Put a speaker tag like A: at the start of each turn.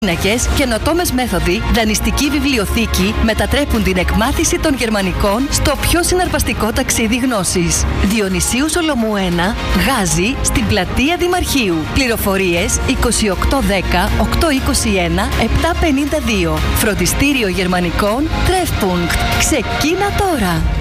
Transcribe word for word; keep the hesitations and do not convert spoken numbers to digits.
A: Πίνακες, καινοτόμες μέθοδοι, δανειστική βιβλιοθήκη μετατρέπουν την εκμάθηση των γερμανικών στο πιο συναρπαστικό ταξίδι γνώσης. Διονυσίου Σολομού ένα, Γάζη, στην πλατεία Δημαρχείου. Πληροφορίες είκοσι οκτώ δέκα οκτακόσια είκοσι ένα επτακόσια πενήντα δύο. Φροντιστήριο γερμανικών Treffpunkt. Ξεκίνα τώρα!